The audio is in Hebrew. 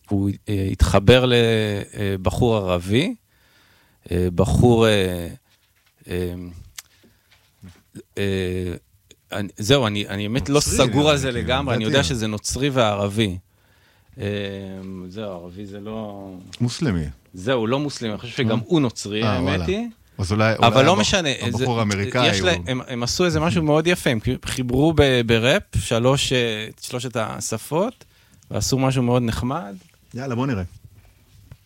הוא התחבר לבחור ערבי, בחור, זהו, אני באמת לא סגור על זה לגמרי, אני יודע שזה נוצרי וערבי. זהו, ערבי זה לא... מוסלמי. זהו, לא מוסלמי, אני חושב שגם הוא נוצרי, האמת היא. אבל לא משנה. הבחור האמריקאי הם עשו איזה משהו מאוד יפה, הם חיברו בראפ שלושת השפות, ועשו משהו מאוד נחמד. יאללה, בוא נראה.